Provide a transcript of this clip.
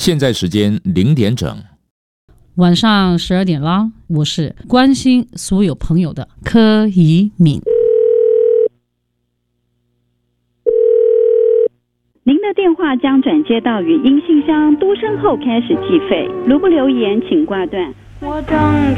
现在时间0点整， 晚上12点啦。我是关心所有朋友的柯怡敏。 您的电话将转接到语音信箱，嘟声后开始计费。如不留言，请挂断。我等着